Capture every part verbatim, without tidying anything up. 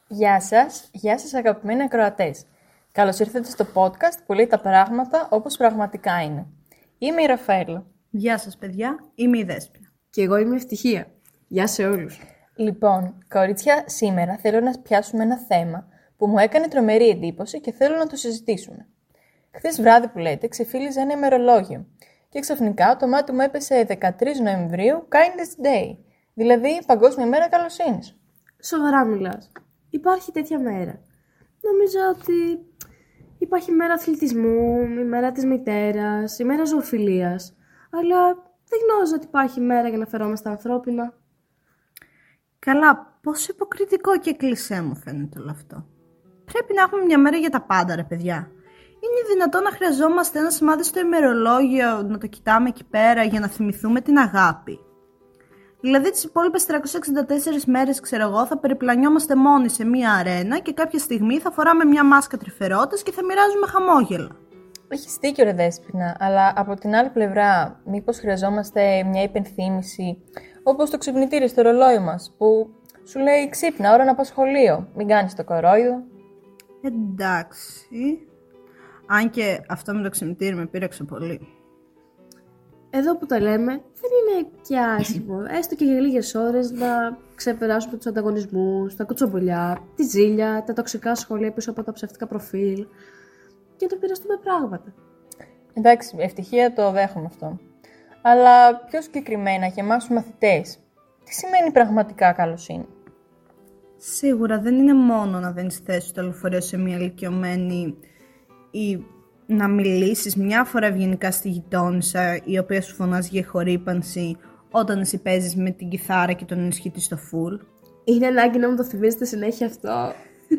Γεια σας, γεια σας αγαπημένοι ακροατές. Καλώς ήρθατε στο podcast που λέει τα πράγματα όπως πραγματικά είναι. Είμαι η Ραφαέλα. Γεια σας παιδιά, είμαι η Δέσποινα. Και εγώ είμαι η Ευτυχία. Γεια σε όλους. Λοιπόν, κορίτσια, σήμερα θέλω να πιάσουμε ένα θέμα που μου έκανε τρομερή εντύπωση και θέλω να το συζητήσουμε. Χθες βράδυ που λέτε ξεφύλιζε ένα ημερολόγιο και ξαφνικά το μάτι μου έπεσε δεκατρείς Νοεμβρίου Kindness Day, δηλαδή Παγκόσμια Μέρα Καλοσύνης. Σοβαρά μιλάς? Υπάρχει τέτοια μέρα? Νομίζω ότι υπάρχει η μέρα αθλητισμού, η μέρα της μητέρας, η μέρα ζωοφιλίας, αλλά δεν γνώριζα ότι υπάρχει μέρα για να φερόμαστε ανθρώπινα. Καλά, πόσο υποκριτικό και κλισέ μου φαίνεται όλο αυτό. Πρέπει να έχουμε μια μέρα για τα πάντα, ρε παιδιά. Είναι δυνατόν να χρειαζόμαστε ένα σημάδι στο ημερολόγιο, να το κοιτάμε εκεί πέρα για να θυμηθούμε την αγάπη? Δηλαδή τις υπόλοιπες τριακόσιες εξήντα τέσσερις μέρες, ξέρω εγώ, θα περιπλανιόμαστε μόνοι σε μια αρένα και κάποια στιγμή θα φοράμε μια μάσκα τρυφερότητας και θα μοιράζουμε χαμόγελα. Έχεις δίκιο ρε Δέσποινα, αλλά από την άλλη πλευρά μήπως χρειαζόμαστε μια υπενθύμηση, όπως το ξυπνητήρι στο ρολόι μας, που σου λέει ξύπνα, ώρα να πας σχολείο, μην κάνεις το κορόιδο. Εντάξει. Αν και αυτό με το ξυπνητήρι με πείραξε πολύ. Εδώ που τα λέμε, δεν είναι και άσχημο, έστω και για λίγες ώρες, να ξεπεράσουμε τους ανταγωνισμούς, τα κουτσομπολιά, τη ζήλια, τα τοξικά σχόλια πίσω από τα ψεύτικα προφίλ και να πειραστούμε πράγματα. Εντάξει, ευτυχία το δέχομαι αυτό. Αλλά πιο συγκεκριμένα για εμάς τους μαθητές, τι σημαίνει πραγματικά καλοσύνη? Σίγουρα δεν είναι μόνο να δίνεις θέση στο λεωφορείο σε μια ηλικιωμένη ή να μιλήσεις μια φορά ευγενικά στη γειτόνισσα η οποία σου φωνάζει για χορύπανση όταν εσύ παίζεις με την κιθάρα και τον ενισχύτη στο φουλ. Είναι ανάγκη να μου το θυμίζετε συνέχεια αυτό.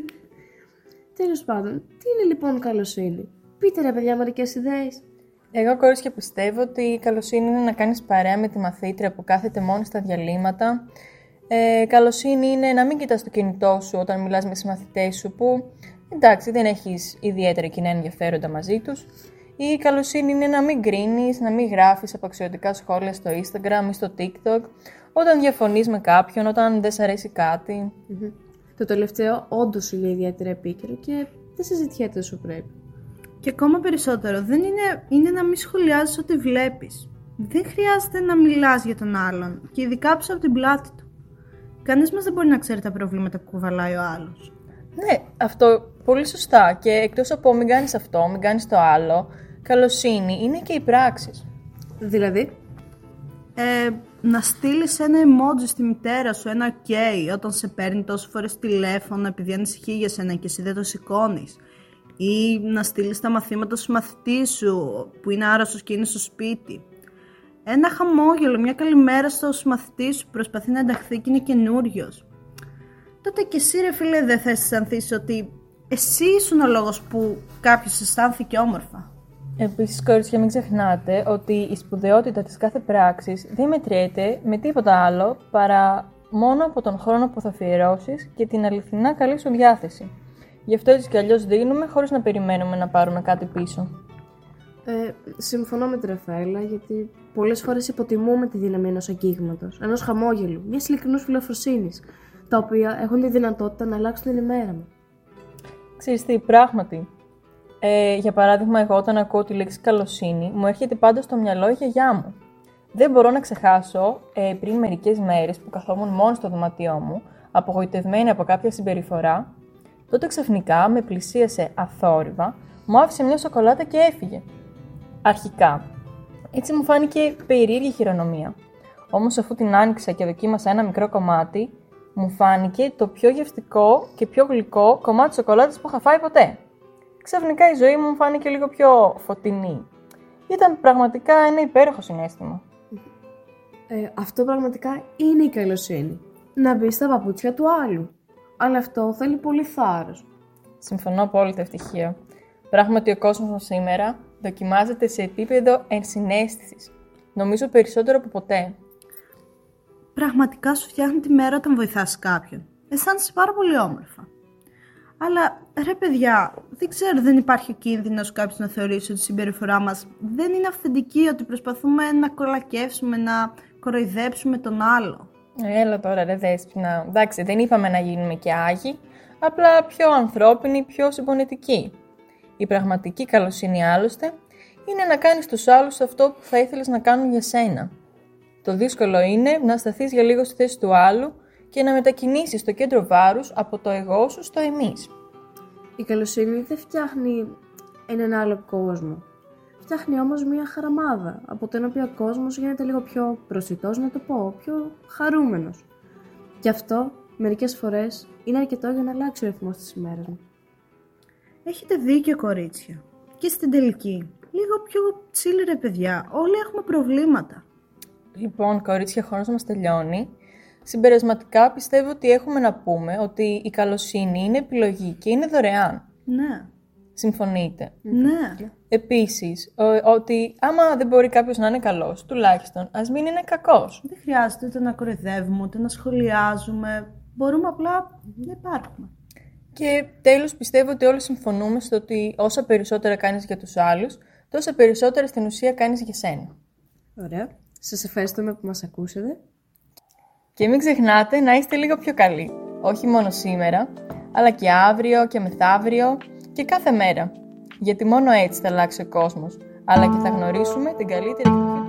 Τέλος πάντων, τι είναι λοιπόν καλοσύνη? Πείτε ρε παιδιά μερικές ιδέες. Εγώ κορίτσια πιστεύω ότι η καλοσύνη είναι να κάνεις παρέα με τη μαθήτρια που κάθεται μόνη στα διαλύματα. Ε, καλοσύνη είναι να μην κοιτάς το κινητό σου όταν μιλάς με συμμαθητές σου που εντάξει δεν έχεις ιδιαίτερα κοινά ενδιαφέροντα μαζί τους. Η καλοσύνη είναι να μην κρίνεις, να μην γράφεις απαξιωτικά σχόλια στο Instagram ή στο TikTok όταν διαφωνείς με κάποιον, όταν δεν σ' αρέσει κάτι. Mm-hmm. Το τελευταίο όντως είναι ιδιαίτερα επίκαιρο και δεν συζητιέται όσο πρέπει. Και ακόμα περισσότερο, δεν είναι, είναι να μην σχολιάζεις ό,τι βλέπεις. Δεν χρειάζεται να μιλάς για τον άλλον και ειδικά πίσω από την πλάτη του. Κανείς μας δεν μπορεί να ξέρει τα προβλήματα που κουβαλάει ο άλλος. Ναι, αυτό πολύ σωστά. Και εκτός από μην κάνεις αυτό, μην κάνεις το άλλο, καλοσύνη είναι και οι πράξεις. Δηλαδή? Ε, να στείλεις ένα emoji στη μητέρα σου, ένα ok, όταν σε παίρνει τόσες φορές τηλέφωνο επειδή ανησυχεί για σένα και εσύ δεν το σηκώνεις. Ή να στείλεις τα μαθήματα στους μαθητής σου που είναι άρρωστος και είναι στο σπίτι. Ένα χαμόγελο, μια καλημέρα στο μαθητή σου που προσπαθεί να ενταχθεί και είναι καινούριος. Τότε και εσύ ρε φίλε δεν θα αισθανθείς ότι εσύ ήσουν ο λόγος που κάποιος αισθάνθηκε όμορφα. Επίσης κορίτσια μην ξεχνάτε ότι η σπουδαιότητα της κάθε πράξης δεν μετριέται με τίποτα άλλο παρά μόνο από τον χρόνο που θα αφιερώσεις και την αληθινά καλή σου διάθεση. Γι' αυτό έτσι κι αλλιώς δίνουμε χωρίς να περιμένουμε να πάρουμε κάτι πίσω. Ε, συμφωνώ με τη Ραφαέλα, γιατί πολλές φορές υποτιμούμε τη δύναμη ενός αγγίγματος, ενός χαμόγελου, μιας ειλικρινούς φιλοφροσύνης, τα οποία έχουν τη δυνατότητα να αλλάξουν την ημέρα μου. Ξέρεις τι, πράγματι. Ε, για παράδειγμα, εγώ όταν ακούω τη λέξη καλοσύνη, μου έρχεται πάντα στο μυαλό η γιαγιά μου. Δεν μπορώ να ξεχάσω ε, πριν μερικές μέρες που καθόμουν μόνο στο δωμάτιό μου, απογοητευμένη από κάποια συμπεριφορά, τότε ξαφνικά με πλησίασε αθόρυβα, μου άφησε μια σοκολάτα και έφυγε. Αρχικά, έτσι μου φάνηκε περίεργη χειρονομία. Όμως αφού την άνοιξα και δοκίμασα ένα μικρό κομμάτι, μου φάνηκε το πιο γευστικό και πιο γλυκό κομμάτι σοκολάτας που είχα φάει ποτέ. Ξαφνικά η ζωή μου φάνηκε λίγο πιο φωτεινή. Ήταν πραγματικά ένα υπέροχο συναίσθημα. Ε, αυτό πραγματικά είναι η καλοσύνη. Να μπει στα παπούτσια του άλλου. Αλλά αυτό θέλει πολύ θάρρος. Συμφωνώ απόλυτα, Ευτυχία. Πράγματι ο κόσμος μας σήμερα δοκιμάζεται σε επίπεδο ενσυναίσθησης. Νομίζω περισσότερο από ποτέ. Πραγματικά σου φτιάχνει τη μέρα όταν βοηθάς κάποιον. Αισθάνεσαι πάρα πολύ όμορφα. Αλλά ρε παιδιά, δεν ξέρω, δεν υπάρχει κίνδυνος κάποιος να θεωρήσει ότι η συμπεριφορά μας δεν είναι αυθεντική, ότι προσπαθούμε να κολακεύσουμε, να κοροϊδέψουμε τον άλλο. Έλα τώρα ρε Δέσποινα. Εντάξει, δεν είπαμε να γίνουμε και άγιοι, απλά πιο ανθρώπινη, πιο συμπονετική. Η πραγματική καλοσύνη άλλωστε είναι να κάνεις στους άλλους αυτό που θα ήθελες να κάνουν για σένα. Το δύσκολο είναι να σταθείς για λίγο στη θέση του άλλου και να μετακινήσεις το κέντρο βάρους από το εγώ σου στο εμείς. Η καλοσύνη δεν φτιάχνει έναν άλλο κόσμο. Φτιάχνει όμως μια χαραμάδα, από την οποία ο κόσμος γίνεται λίγο πιο προσιτός, να το πω, πιο χαρούμενος. Γι' αυτό, μερικές φορές, είναι αρκετό για να αλλάξει ο ρυθμός της ημέρας μου. Έχετε δίκιο, κορίτσια. Και στην τελική, λίγο πιο chill ρε παιδιά, όλοι έχουμε προβλήματα. Λοιπόν, κορίτσια, ο χρόνος μας τελειώνει. Συμπερασματικά πιστεύω ότι έχουμε να πούμε ότι η καλοσύνη είναι επιλογή και είναι δωρεάν. Ναι. Συμφωνείτε? Ναι. Επίσης, ο, ότι άμα δεν μπορεί κάποιος να είναι καλός, τουλάχιστον ας μην είναι κακός. Δεν χρειάζεται ούτε να κοροϊδεύουμε, ούτε να σχολιάζουμε. Μπορούμε απλά να υπάρχουμε. Και τέλος, πιστεύω ότι όλοι συμφωνούμε στο ότι όσα περισσότερα κάνεις για τους άλλους, τόσα περισσότερα στην ουσία κάνεις για σένα. Ωραία. Σας ευχαριστούμε που μας ακούσατε. Και μην ξεχνάτε να είστε λίγο πιο καλοί. Όχι μόνο σήμερα, αλλά και αύριο και μεθαύριο και κάθε μέρα. Γιατί μόνο έτσι θα αλλάξει ο κόσμος, αλλά και θα γνωρίσουμε την καλύτερη εκδοχή.